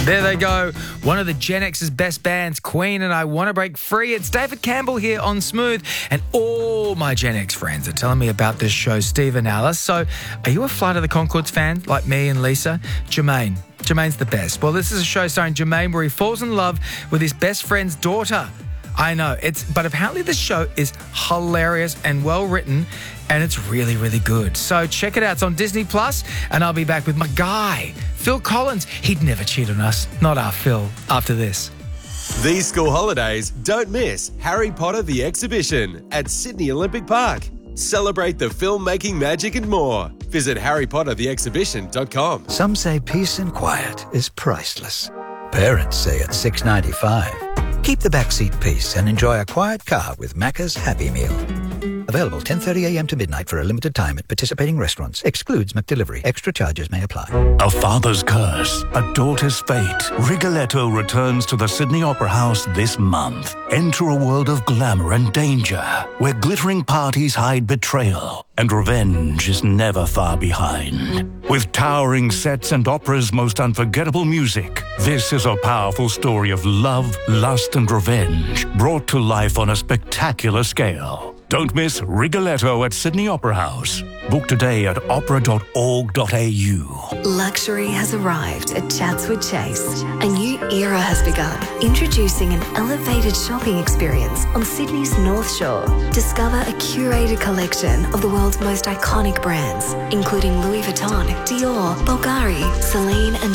There they go. One of the Gen X's best bands, Queen and I Want to Break Free. It's David Campbell here on Smooth, and all my Gen X friends are telling me about this show, Steve and Alice. So, are you a Flight of the Conchords fan like me and Lisa? Jermaine's the best. Well, this is a show starring Jermaine where he falls in love with his best friend's daughter. I know, but apparently this show is hilarious and well written, and it's really, really good. So check it out. It's on Disney Plus, and I'll be back with my guy, Phil Collins. He'd never cheat on us, not our Phil, after this. These school holidays, don't miss Harry Potter the Exhibition at Sydney Olympic Park. Celebrate the filmmaking magic and more. Visit harrypottertheexhibition.com. Some say peace and quiet is priceless. Parents say it's $6.95. Keep the backseat peace and enjoy a quiet car with Macca's Happy Meal. Available 10:30 a.m. to midnight for a limited time at participating restaurants. Excludes McDelivery. Extra charges may apply. A father's curse, a daughter's fate. Rigoletto returns to the Sydney Opera House this month. Enter a world of glamour and danger, where glittering parties hide betrayal, and revenge is never far behind. With towering sets and opera's most unforgettable music, this is a powerful story of love, lust, and revenge, brought to life on a spectacular scale. Don't miss Rigoletto at Sydney Opera House. Book today at opera.org.au. Luxury has arrived at Chatswood Chase. A new era has begun, introducing an elevated shopping experience on Sydney's North Shore. Discover a curated collection of the world's most iconic brands, including Louis Vuitton, Dior, Bulgari, Celine, and